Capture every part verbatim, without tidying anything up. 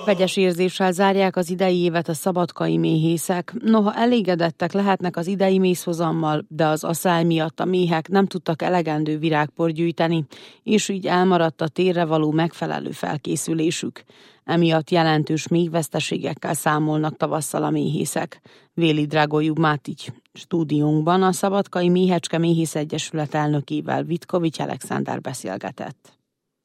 Vegyes érzéssel zárják az idei évet a szabadkai méhészek. Noha elégedettek lehetnek az idei mézhozammal, de az aszály miatt a méhek nem tudtak elegendő virágport gyűjteni, és így elmaradt a térre való megfelelő felkészülésük. Emiatt jelentős méhveszteségekkel számolnak tavasszal a méhészek. Véli Dragolyub Mátigy stúdiónkban a Szabadkai Méhecske Méhész Egyesület elnökével, Vitkovics Alexander beszélgetett.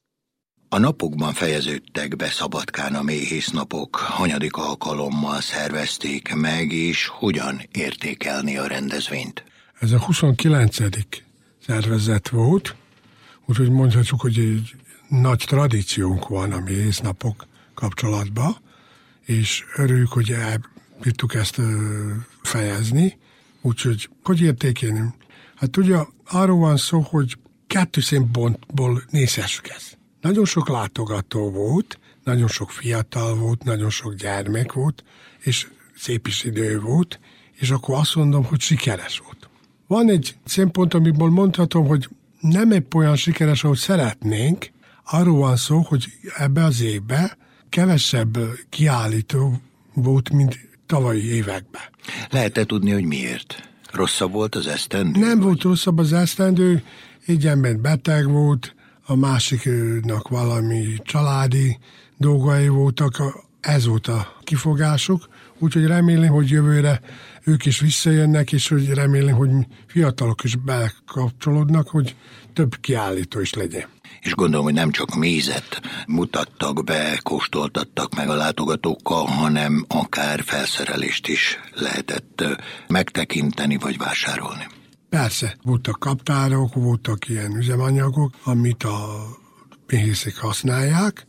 A napokban fejeződtek be Szabadkán a méhésznapok, hanyadik alkalommal szervezték meg, és hogyan értékelni a rendezvényt? Ez a huszonkilencedik szervezet volt, úgyhogy mondhatjuk, hogy egy nagy tradíciónk van a méhésznapok kapcsolatban, és örüljük, hogy el tudtuk ezt fejezni, úgyhogy hogy értékelni? Hát ugye arról van szó, hogy kettő szempontból nézhessük ezt. Nagyon sok látogató volt, nagyon sok fiatal volt, nagyon sok gyermek volt, és szép is idő volt, és akkor azt mondom, hogy sikeres volt. Van egy szempont, amiből mondhatom, hogy nem épp olyan sikeres, ahogy szeretnénk. Arról van szó, hogy ebbe az évben kevesebb kiállító volt, mint tavalyi években. Lehet-e tudni, hogy miért? Rosszabb volt az esztendő? Nem vagy? Volt rosszabb az esztendő, egy ember beteg volt, a másiknak valami családi dolgai voltak, ez volt a kifogásuk, úgyhogy remélem, hogy jövőre ők is visszajönnek, és hogy remélem, hogy fiatalok is bekapcsolódnak, hogy több kiállító is legyen. És gondolom, hogy nem csak mézet mutattak be, kóstoltattak meg a látogatókkal, hanem akár felszerelést is lehetett megtekinteni vagy vásárolni. Persze, voltak kaptárok, voltak ilyen üzemanyagok, amit a méhészek használják.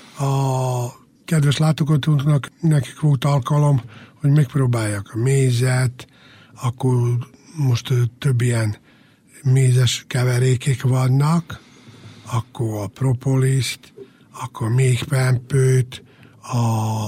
A kedves látogatóknak nekik volt alkalom, hogy megpróbálják a mézet, akkor most több ilyen mézes keverékek vannak, akkor a propoliszt, akkor méhpempőt, a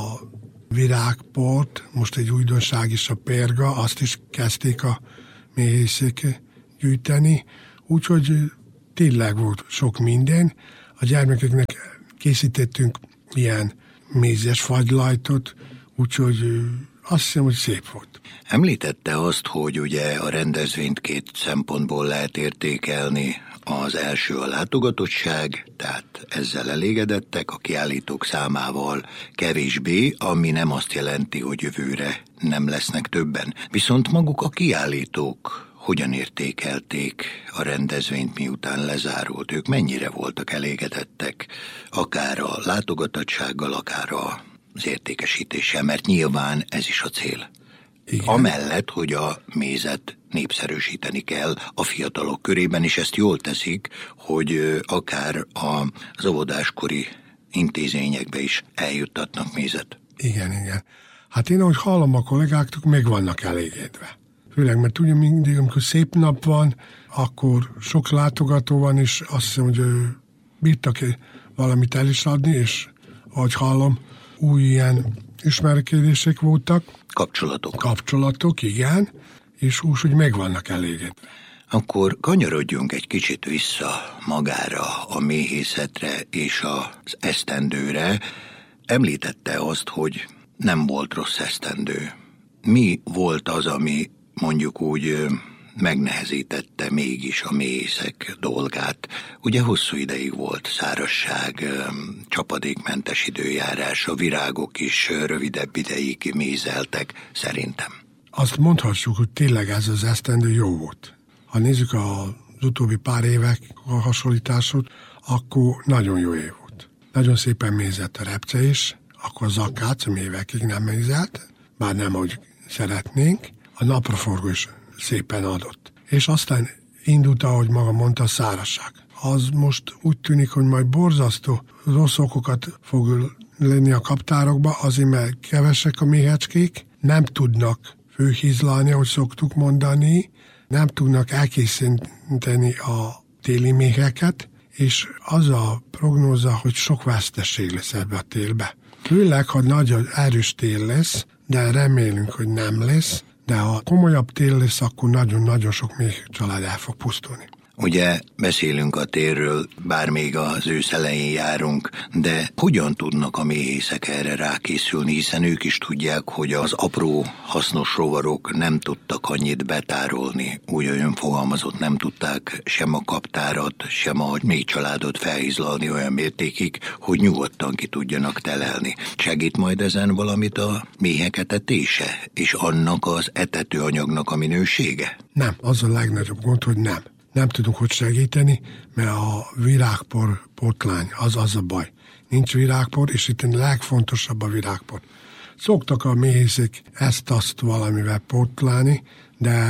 virágport, most egy újdonság is a pérga, azt is kezdték a méhészek gyűjteni, úgyhogy tényleg volt sok minden. A gyermekeknek készítettünk ilyen mézes fagylajtot, úgyhogy azt hiszem, hogy szép volt. Említette azt, hogy ugye a rendezvényt két szempontból lehet értékelni. Az első a látogatottság, tehát ezzel elégedettek, a kiállítók számával kevésbé, ami nem azt jelenti, hogy jövőre nem lesznek többen. Viszont maguk a kiállítók hogyan értékelték a rendezvényt, miután lezárult? Ők mennyire voltak elégedettek, akár a látogatottsággal, akár az értékesítéssel, mert nyilván ez is a cél. Igen. Amellett, hogy a mézet népszerűsíteni kell a fiatalok körében, és ezt jól teszik, hogy akár az óvodáskori intézményekbe is eljuttatnak mézet. Igen, igen. Hát én, ahogy hallom a kollégáktól, meg vannak elégedve. Főleg, mert ugye mindig, amikor szép nap van, akkor sok látogató van, és azt hiszem, hogy bírtak valamit el is adni, és ahogy hallom, új ilyen ismerkedések voltak. Kapcsolatok. Kapcsolatok, igen, és úgy, hogy meg vannak elégedve. Akkor kanyarodjunk egy kicsit vissza magára, a méhészetre és az esztendőre. Említette azt, hogy nem volt rossz esztendő. Mi volt az, ami mondjuk úgy megnehezítette mégis a méhészek dolgát? Ugye hosszú ideig volt szárazság, csapadékmentes időjárás, a virágok is rövidebb ideig mézeltek, szerintem. Azt mondhatjuk, hogy tényleg ez az esztendő jó volt. Ha nézzük az utóbbi pár évek a hasonlításot, akkor nagyon jó év volt. Nagyon szépen mézett a repce is, akkor a zakác, ami évekig nem mézelt, bár nem, ahogy szeretnénk, a napraforgó is szépen adott. És aztán indult, ahogy maga mondta, a szárazság. Az most úgy tűnik, hogy majd borzasztó rossz okokat fog lenni a kaptárokba, azért mert kevesek a méhecskék, nem tudnak főhízlalni, ahogy szoktuk mondani, nem tudnak elkészíteni a téli méheket, és az a prognóza, hogy sok veszteség lesz ebbe a télbe. Főleg, ha nagyon erős tél lesz, de remélünk, hogy nem lesz, de ha komolyabb tél lesz, akkor nagyon-nagyon sok méh család el fog pusztulni. Ugye beszélünk a térről, bár még az ősz elején járunk, de hogyan tudnak a méhészek erre rákészülni, hiszen ők is tudják, hogy az apró hasznos rovarok nem tudtak annyit betárolni, úgy ön fogalmazott, nem tudták sem a kaptárat, sem a méh családot felhizlalni olyan mértékig, hogy nyugodtan ki tudjanak telelni. Segít majd ezen valamit a méhek etetése, és annak az etetőanyagnak a minősége? Nem, az a legnagyobb gond, hogy nem. Nem tudunk hogy segíteni, mert a virágpor potlány, az az a baj. Nincs virágpor, és itt a legfontosabb a virágpor. Szoktak a méhészek ezt-azt valamivel potlálni, de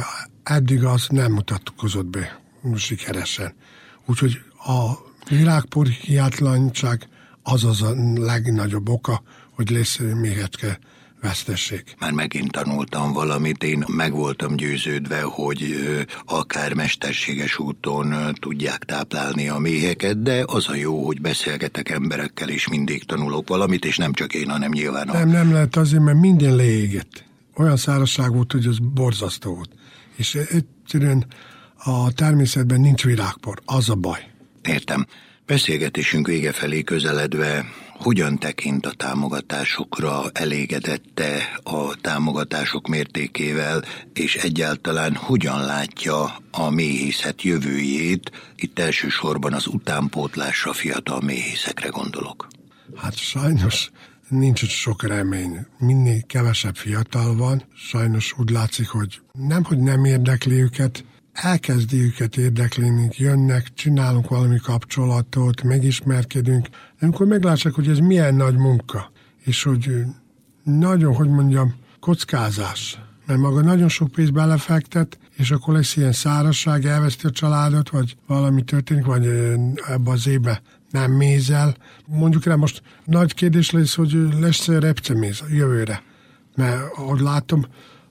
eddig az nem mutatkozott be sikeresen. Úgyhogy a virágpor hiánytalanság az az a legnagyobb oka, hogy lesz méhecske vesztesség. Már megint tanultam valamit, én meg voltam győződve, hogy akár mesterséges úton tudják táplálni a méheket, de az a jó, hogy beszélgetek emberekkel, és mindig tanulok valamit, és nem csak én, hanem nyilván a... Nem, nem lehet azért, mert minden leégett. Olyan szárazság volt, hogy az borzasztó volt. És egyszerűen a természetben nincs virágpor, az a baj. Értem. Beszélgetésünk vége felé közeledve, hogyan tekint a támogatásokra, elégedette a támogatások mértékével, és egyáltalán hogyan látja a méhészet jövőjét, itt elsősorban az utánpótlásra, fiatal méhészekre gondolok? Hát sajnos nincs sok remény. Minél kevesebb fiatal van, sajnos úgy látszik, hogy nem, hogy nem érdekli őket, elkezdi őket érdekleni, jönnek, csinálunk valami kapcsolatot, megismerkedünk, de amikor meglássák, hogy ez milyen nagy munka, és hogy nagyon, hogy mondjam, kockázás, mert maga nagyon sok pénzt belefektet, és akkor lesz ilyen szárazság, elveszti a családot, vagy valami történik, vagy ebbe az évbe nem mézel. Mondjuk rá most nagy kérdés lesz, hogy lesz-e repceméz jövőre, mert ahogy látom,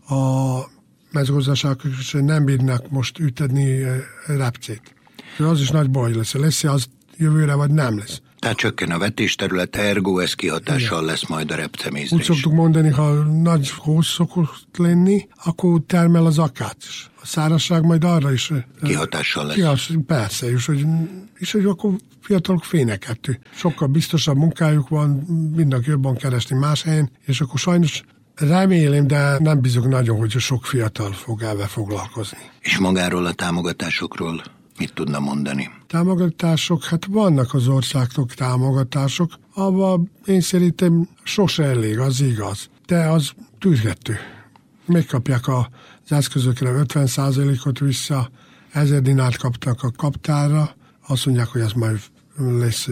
a mezőgazdaságok is nem bírnak most ütetni repcét. Az is nagy baj lesz. Lesz-e az jövőre, vagy nem lesz? Tehát csökken a vetésterület, ergo ez kihatással igen. lesz majd a repcemézre. Úgy szoktuk mondani, ha nagy hó szokott lenni, akkor termel az akác is. A szárazság majd arra is kihatással lesz. Kihas, persze, és hogy, és hogy akkor fiatalok félnek. Sokkal biztosabb munkájuk van, mindnak jobban keresni más helyen, és akkor sajnos remélem, de nem bízok nagyon, hogy sok fiatal fog elve foglalkozni. És magáról a támogatásokról mit tudna mondani? Támogatások, hát vannak az országtok támogatások, abban én szerintem sose elég, az igaz. De az tűrhető. Megkapják az eszközökre ötven százalékot vissza, ezer dinárt kaptak a kaptárra, azt mondják, hogy ez majd lesz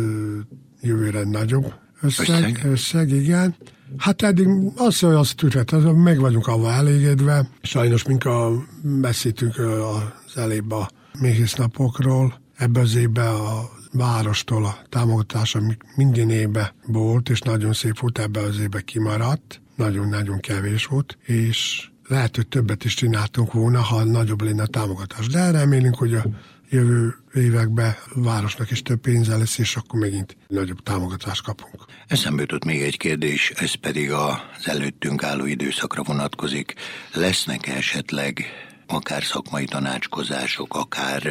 jövőre nagyobb összeg, összeg, összeg igen. Hát eddig azt, hogy azt tűrhet, meg vagyunk avval elégedve. Sajnos, mink a, beszéltünk az elébb a méhésznapokról, ebben az évben a várostól a támogatása minden évben volt, és nagyon szép volt, ebben az évben kimaradt. Nagyon-nagyon kevés volt, és lehet, hogy többet is csináltunk volna, ha nagyobb lenne a támogatás. De remélünk, hogy a jövő években a városnak is több pénze lesz, és akkor megint nagyobb támogatást kapunk. Eszembe jutott még egy kérdés, ez pedig az előttünk álló időszakra vonatkozik. Lesznek esetleg akár szakmai tanácskozások, akár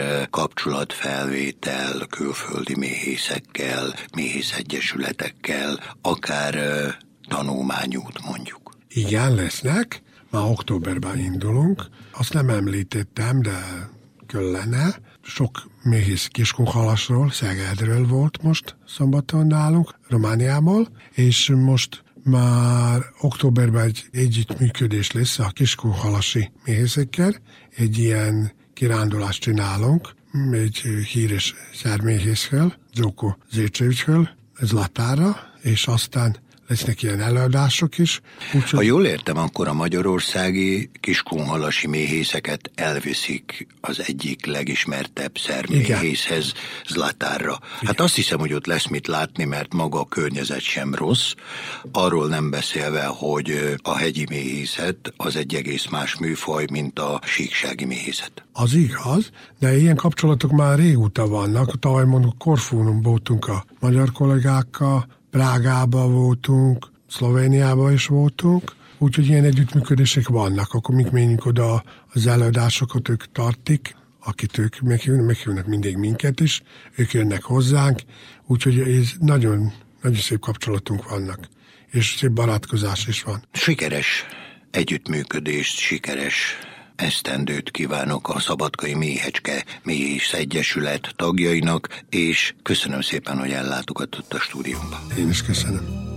kapcsolatfelvétel külföldi méhészekkel, méhészegyesületekkel, akár tanulmányút mondjuk? Igen, lesznek. Már októberben indulunk. Azt nem említettem, de kellene. Sok méhész Kiskunhalasról, Szegedről volt most szombaton nálunk, Romániából, és most már októberben egy együttműködés lesz a Kiskunhalasi méhészekkel. Egy ilyen kirándulást csinálunk, egy híres szerméhészkel, Zóko Zécsevicskel, ez Latára, és aztán lesznek ilyen előadások is. Úgy, ha jól értem, akkor a magyarországi kiskunhalasi méhészeket elviszik az egyik legismertebb szerméhészhez, Zlatárra. Hát azt hiszem, hogy ott lesz mit látni, mert maga a környezet sem rossz. Arról nem beszélve, hogy a hegyi méhészet az egy egész más műfaj, mint a síksági méhészet. Az igaz, de ilyen kapcsolatok már régóta vannak. Tavaly mondjuk Korfúnon voltunk a magyar kollégákkal, Prágában voltunk, Szlovéniában is voltunk, úgyhogy ilyen együttműködések vannak. Akkor mik menjünk oda az előadásokat, ők tartik, akit ők meghívnak, meghívnak mindig minket is, ők jönnek hozzánk, úgyhogy ez nagyon, nagyon szép kapcsolatunk vannak, és szép barátkozás is van. Sikeres együttműködést, sikeres esztendőt kívánok a Szabadkai Méhecske Méhész Egyesület tagjainak, és köszönöm szépen, hogy ellátogatott a stúdiómba. Én is köszönöm.